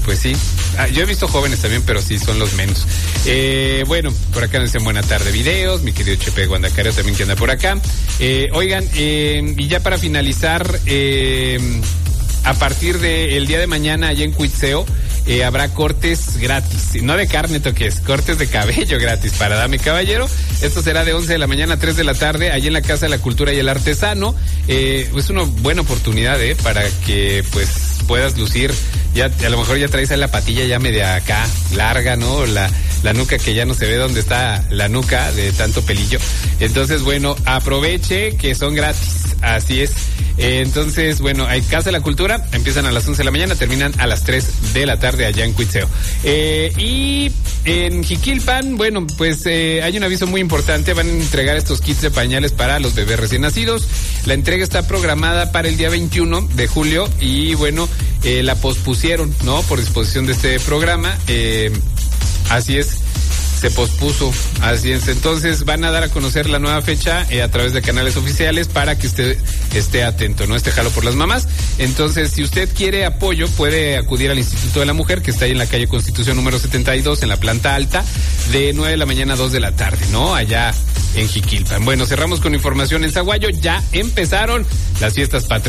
pues sí. Yo he visto jóvenes también, pero sí son los menos. Bueno, por acá nos dicen buena tarde videos, mi querido Chepe Guandacario también que anda por acá. Oigan, y ya para finalizar, a partir del día de mañana allá en Cuitzeo, habrá cortes gratis, no de carne toques, cortes de cabello gratis para dama y caballero. Esto será de 11 de la mañana a 3 de la tarde, allí en la Casa de la Cultura y el Artesano. Es una buena oportunidad, para que pues puedas lucir, ya a lo mejor ya traes ahí la patilla ya media acá, larga, ¿no? La nuca que ya no se ve dónde está la nuca de tanto pelillo. Entonces, bueno, aproveche que son gratis, así es. Entonces, bueno, hay Casa de la Cultura, empiezan a las 11 de la mañana, terminan a las 3 de la tarde allá en Cuitzeo. Y en Jiquilpan, bueno, pues hay un aviso muy importante, van a entregar estos kits de pañales para los bebés recién nacidos. La entrega está programada para el día 21 de julio y bueno, la pospusieron, ¿no? Por disposición de este programa, así es. Se pospuso, así es. Entonces van a dar a conocer la nueva fecha a través de canales oficiales para que usted esté atento, ¿no? Jalo por las mamás. Entonces, si usted quiere apoyo, puede acudir al Instituto de la Mujer, que está ahí en la calle Constitución número 72, en la planta alta, de 9 de la mañana a 2 de la tarde, ¿no? Allá en Jiquilpan. Bueno, cerramos con información en Zaguayo. Ya empezaron las fiestas patrias.